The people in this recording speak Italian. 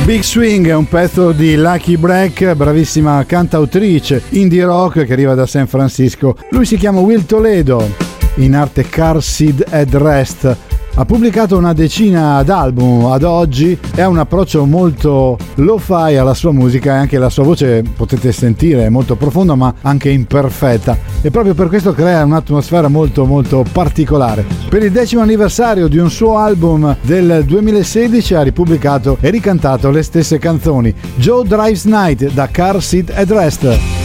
Big Swing è un pezzo di Lucky Break, bravissima cantautrice indie rock che arriva da San Francisco. Lui si chiama Will Toledo, in arte Car Seat Headrest. Ha pubblicato una decina d'album ad oggi e ha un approccio molto lo-fi alla sua musica e anche la sua voce, potete sentire, è molto profonda ma anche imperfetta e proprio per questo crea un'atmosfera molto molto particolare. Per il 10° anniversario di un suo album del 2016 ha ripubblicato e ricantato le stesse canzoni. Joe Drives Night da Car Seat Headrest.